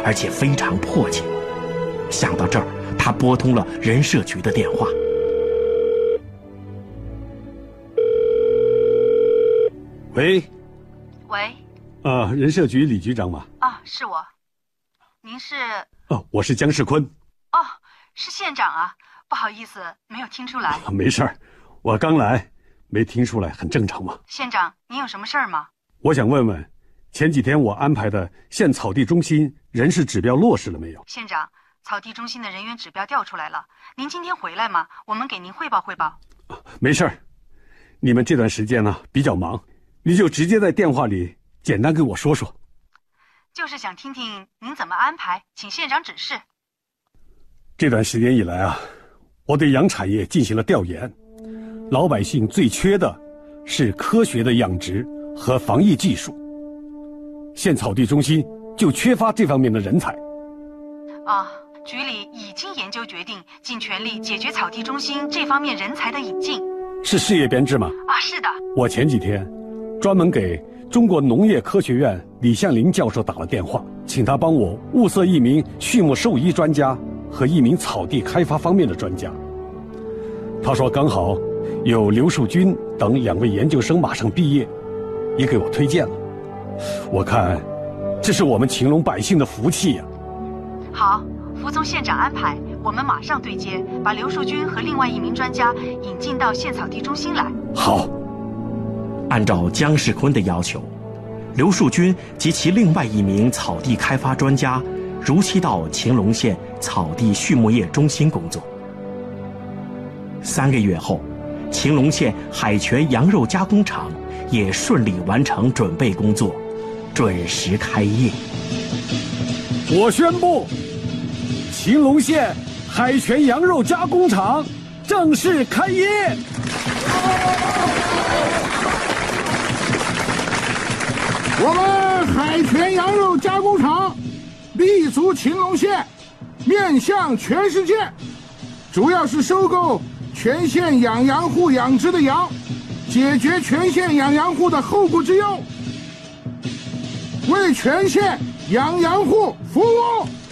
而且非常迫切。想到这儿，他拨通了人社局的电话。 喂。 喂。 人社局李局长吗？ 啊，是我。您是？ 我是姜世坤。 哦，是县长啊，不好意思，没有听出来。 没事儿，我刚来，没听出来，很正常嘛。 县长，您有什么事儿吗？ 我想问问，前几天我安排的县草地中心人事指标落实了没有？ 县长，草地中心的人员指标调出来了，您今天回来吗？我们给您汇报汇报。 没事儿，你们这段时间呢比较忙，你就直接在电话里简单跟我说说。 就是想听听您怎么安排，请县长指示。 这段时间以来啊，我对养产业进行了调研，老百姓最缺的是科学的养殖和防疫技术，县草地中心就缺乏这方面的人才。 局里已经研究决定，尽全力解决草地中心这方面人才的引进。 是事业编制吗？ 是的。 我前几天专门给中国农业科学院李向林教授打了电话，请他帮我物色一名畜牧兽医专家和一名草地开发方面的专家。他说刚好有刘树军等2位研究生马上毕业，也给我推荐了。我看这是我们秦陇百姓的福气呀。 好，服从县长安排，我们马上对接，把刘树军和另外1名专家引进到县草地中心来。 好。 按照姜世坤的要求，刘树军及其另外1名草地开发专家如期到秦陇县草地畜牧业中心工作。3个月后，秦陇县海泉羊肉加工厂也顺利完成准备工作，准时开业。 我宣布，秦陇县海泉羊肉加工厂正式开业。 我们海泉羊肉加工厂立足秦陇县，面向全世界，主要是收购全县养羊户养殖的羊，解决全县养羊户的后顾之忧，为全县养羊户服务。